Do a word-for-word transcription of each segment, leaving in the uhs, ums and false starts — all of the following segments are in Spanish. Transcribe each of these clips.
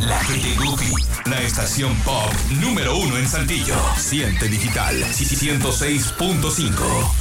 La que te guste. La estación pop número uno en Saltillo. Siente Digital ciento seis punto cinco.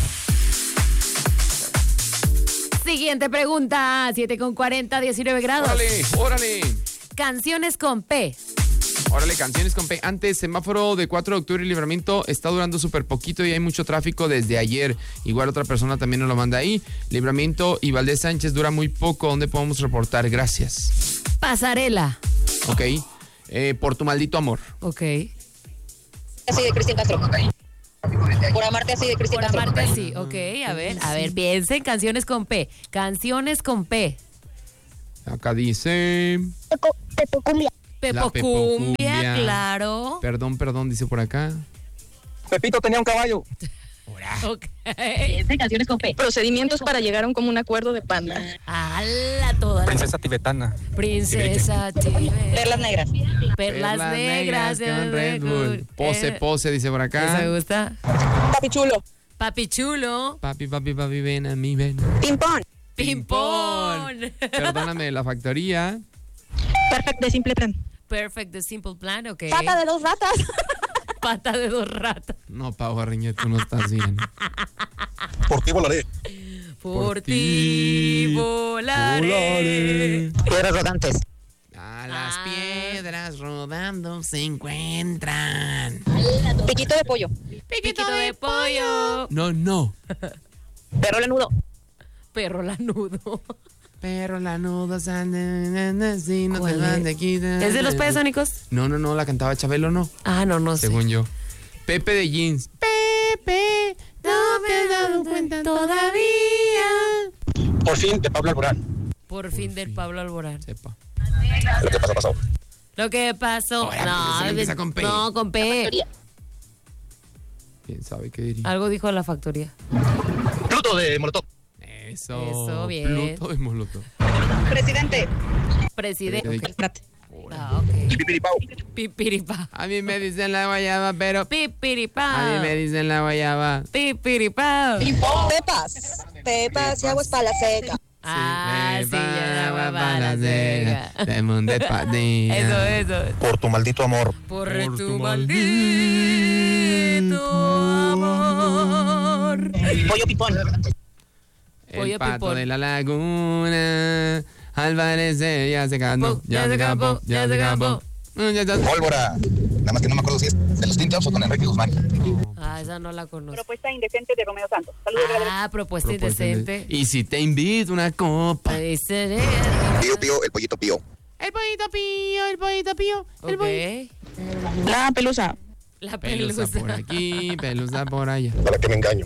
Siguiente pregunta. siete con cuarenta, diecinueve grados. Órale, órale. Canciones con P. Órale, canciones con P. Antes, semáforo de cuatro de octubre y Libramiento está durando súper poquito y hay mucho tráfico desde ayer. Igual otra persona también nos lo manda ahí. Libramiento y Valdés Sánchez dura muy poco. ¿Dónde podemos reportar? Gracias. Pasarela. Ok. Eh, por tu maldito amor. Ok. Así de Cristian Castro. Por amarte así de Cristian Por Castro. amarte así. Ok, a ver, a ver, piensen. Canciones con P. Canciones con P. Acá dice... Pepo Cumbia. Pepo Pepo Cumbia, Cumbia. claro. Perdón, perdón, dice por acá. Pepito tenía un caballo. Ok. Piensa en canciones con P. Procedimientos para llegar a un común acuerdo de Panda. ¡Hala toda! Princesa tibetana. Princesa Tibet. Perlas negras. Perlas negras con Red Bull. Pose, Eh, pose, dice por ¿Esa acá. me gusta? Papi chulo. Papi chulo. Papi, papi, papi, ven a mí, ven. Pimpón. Pimpón. Perdóname, la factoría. Perfect de simple plan. Perfect, the simple plan, ok. Pata de dos ratas. Pata de dos ratas. No, Pau Garriñe, tú no estás bien. ¿Por qué volaré? Por, Por ti ti volaré. Piedras rodantes. A las Ah. piedras rodando se encuentran. Piquito de pollo. Piquito de pollo. No, no. Perro lanudo. Perro lanudo. Pero la nuda sale así, no te ¿Cuál van es? de aquí. ¿Es de los Pesónicos? No, no, no, la cantaba Chabelo, no. Ah, no, no sé. Según yo. Pepe de Jeans. Pepe, no me he dado cuenta todavía. Por fin, de Pablo Alborán. Por fin del Pablo Alborán. Sepa. Lo que pasó, pasó. Lo que pasó. Ahora, no, porque se empieza con P. no, con P. ¿Quién sabe qué diría? Algo dijo la factoría. Pluto de Molotov. Eso. Eso, bien. Pluto y Molotov. Presidente. Presidente. Ok. Espérate. Ah, ok. Pipiripau. Pipiripá. A mí me dicen la guayaba, pero... Pipiripá. A mí me dicen la guayaba. Pipiripá. Pepas. Pepas y aguas para la seca. Ah, sí, ya agua agua para la seca. De mundo de padilla. Eso, eso. Por tu maldito amor. Por, Por tu tu maldito amor. Pollo pipón. El Pollo pato pipón. de la laguna. Al parecer ya se acabó. Ya se acabó, ya se acabó. Mm, ya está. Pólvora. Nada más que no me acuerdo si es de los Teen Tops o con Enrique Guzmán. Ah, esa no la conozco. Propuesta indecente de Romeo Santos. Saludos. Ah, propuesta Propuesta indecente. de- Y si te invito una copa. Ahí se ve. Pío, pío, el pollito pío. El pollito pío, el pollito pío. El pollito. Ok. La pelusa. La Pelusa pelusa. por aquí, pelusa por allá. ¿Para qué me engaño?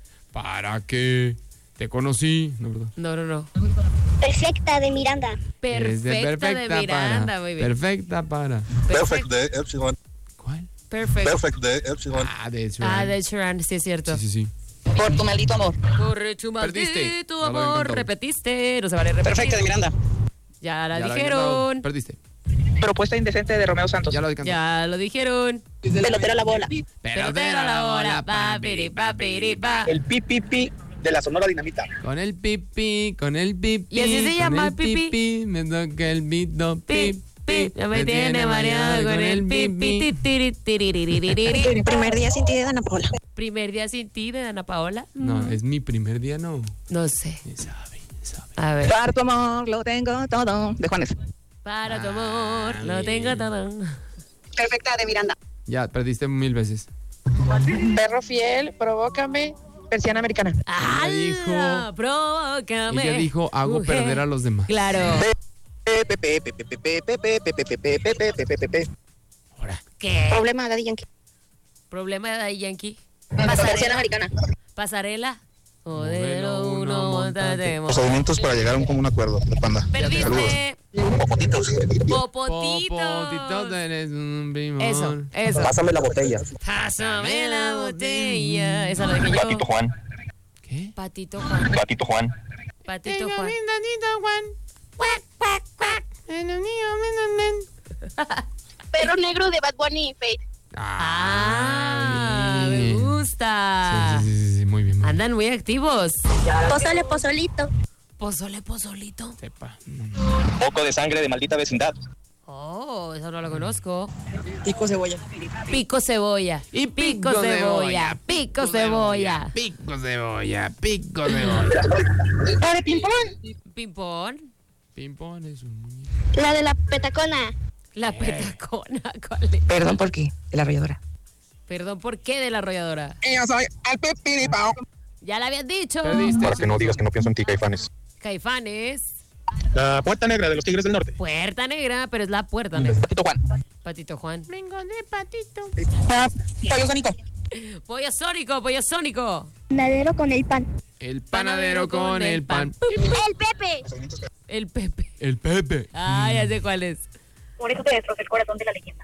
¿Para qué? Te conocí. No, ¿verdad? No, no, no. Perfecta de Miranda. Eres Perfecta de Miranda, para. muy bien. Perfecta para. Perfect de Epsilon. ¿Cuál? Perfect. Perfect de Epsilon. Ah, de hecho. Ah, de Sheeran, sí es cierto. Sí, sí, sí. Por tu maldito amor. Por tu Perdiste. maldito No lo amor, encantó. repetiste, no se vale repetir. Perfecta de Miranda. Ya la Ya lo había dijeron. cantado. Perdiste. Propuesta indecente de Romeo Santos. Ya lo cantado. Ya lo dijeron. Pelotero a la bola. Pelotero a la bola, pa, piri, pa, piri, pa. El pipipi de la Sonora Dinamita. Con el pipi, con el pipi. ¿Y así se con llama el pipi? Me toca el pito, Pi, pip, pi, ya me tiene mareado con el pipi. ti, tiri, tiririririri. Primer día sin ti de Dana Paola. Primer día sin ti de Dana Paola. No, es mi primer día, no. No sé. Ni sabe, ni sabe. A ver. Para tu amor lo tengo todo. De Juanes. Para tu amor, Ah, lo bien. tengo todo. Perfecta de Miranda. Ya, perdiste mil veces. Perro fiel, provócame. Persiana americana. ¡Hala! dijo- Provócame. Ella dijo, hago mujer. perder a los demás. Claro. Pepe, pepe, pepe, pepe, pepe, pepe, pepe, pepe, pepe, pepe. Ahora. ¿Qué? Problema de Daddy Yankee. Problema de Daddy Yankee. Persiana Pasarela. americana. Pasarela. Modelo Modelo uno, uno, montate. mo- Procedimientos para llegar a un común acuerdo de Panda. Perdiste. Popotitos. Popotito. Popotito, tú eres un primor. Eso, eso. Pásame la botella. Pásame la botella. Esa la dije yo. Patito Juan. ¿Qué? Patito Juan. Patito Juan. Patito Juan. Perro negro de Bad Bunny y Faith. Ah, me bien. gusta. Sí, sí, sí, sí, muy bien. Muy bien. Andan muy activos. Pozole, pozolito. Pozole, pozolito. Sepa. Poco de sangre de maldita vecindad. Oh, eso no lo conozco. Pico cebolla. Pico cebolla. Y pico cebolla. Pico cebolla. Pico cebolla. Pico cebolla. La de ping-pong. Pimpón. Ping-pong es un muñeco. La de la petacona. La petacona. ¿Cuál es? Perdón, ¿por qué? De la arrolladora. Perdón, ¿por qué de la arrolladora? Yo soy el pipiripao. Ya la habías dicho. Perdiste. Para que no digas que no pienso en ti, Caifanes. Caifanes. La Puerta Negra de los Tigres del Norte. Puerta negra, pero es la puerta negra. Patito Juan. Patito Juan. Vengo de patito. Ah, pollo sanito. Pollo sónico, pollo sónico. Panadero con el pan. El panadero con el pan. El Pepe. El Pepe. El Pepe. Ah, ya sé cuál es. Por eso te destrozó el corazón de la leyenda.